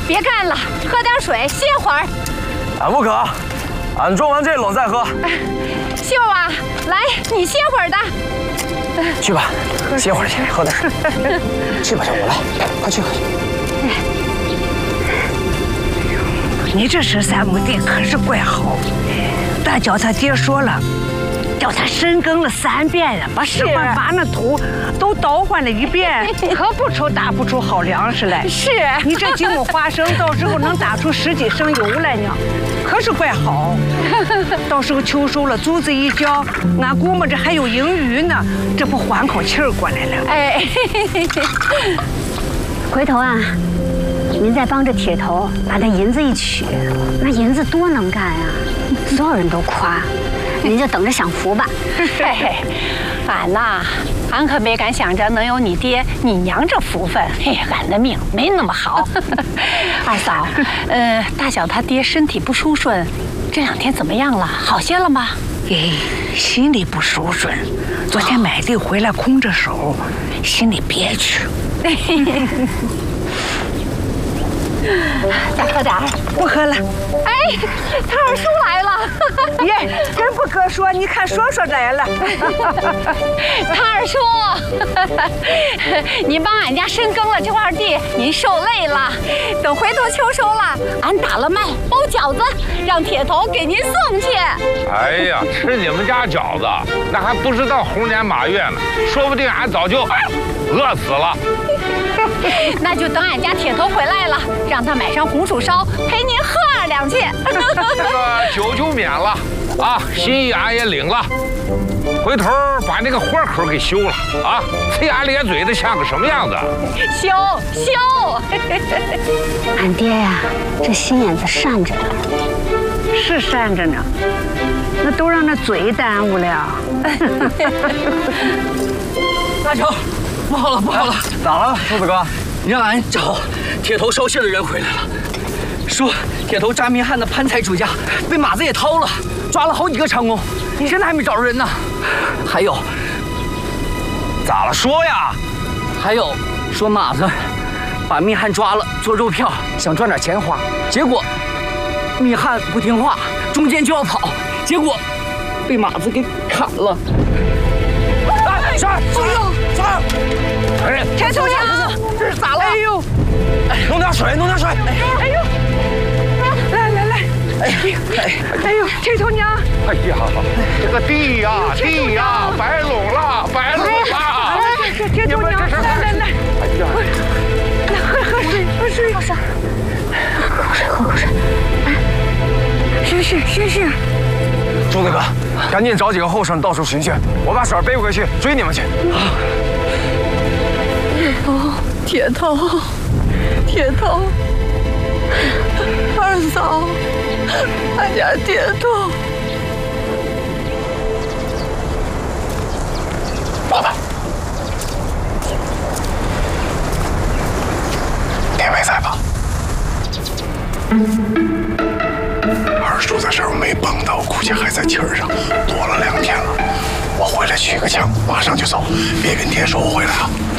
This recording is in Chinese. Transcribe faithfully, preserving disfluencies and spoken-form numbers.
别干了，喝点水，歇会儿。 俺不渴，俺装完这笼再喝。 秀啊，来，你歇会儿的。 去吧，歇会儿去，喝点水。去吧，秀，我来，快去快去。 你这十三亩地可是怪好，大叫他爹说了。 叫他深耕了三遍呀，把十环八那土都倒换了一遍，可不愁打不出好粮食来。 是你这几亩花生，到时候能打出十几升油来呢，可是怪好。到时候秋收了，竹子一浇，俺估摸着还有盈余呢，这不缓口气儿过来了。 哎， 回头啊，您再帮着铁头把那银子一取，那银子多能干啊，所有人都夸。 您就等着享福吧。 嘿嘿，俺呐，俺可没敢想着能有你爹、你娘这福分。嘿，俺的命没那么好。二嫂，呃，大小他爹身体不舒顺，这两天怎么样了？好些了吗？ 哎，心里不舒顺，昨天买地回来空着手，心里憋屈。 再喝点儿。 不喝了。 哎，他二叔来了。 耶，真不可说，你看说说来了。 他二叔，您帮俺家深耕了这块地，您受累了。等回头秋收了，俺打了麦包饺子，让铁头给您送去。 哎呀，吃你们家饺子，那还不知道猴年马月呢，说不定俺早就饿死了。 那就等俺家铁头回来了，让他买上红薯烧，陪您喝二两去。 这个酒就免了啊，心意俺也领了。回头把那个豁口给修了啊，呲牙咧嘴的像个什么样子？ 修修。 俺爹呀，这心眼子善着呢。 是善着呢，那都让那嘴耽误了。 大乔。 不好了，不好了！ 咋了，柱子哥？ 让俺找铁头捎信的人回来了，说铁头扎密汉的潘财主家被马子也掏了，抓了好几个长工，现在还没找着人呢。还有， 咋了？说呀！ 还有说马子把密汉抓了做肉票，想赚点钱花，结果密汉不听话，中间就要跑，结果被马子给砍了。 哎，是是是！哎， 铁头娘， 这是咋了？ 哎呦， 弄点水，弄点水。 哎呦，来来来，哎呦，哎呦，铁头娘。 哎呀，这个地呀地呀，白垄了，白垄了！ 这铁头娘，来来来， 哎呀， 来喝喝水，喝水， 喝水，喝口水，喝口水。 是是是是。 柱子哥，赶紧找几个后生到处寻去，我把婶儿背回去追你们去。 铁头，铁头，铁头，二嫂，俺家铁头。 爸爸，爹没在吧？二叔在这儿没蹦到，估计还在气儿上，躲了两天了。我回来取个枪，马上就走，别跟爹说我回来啊。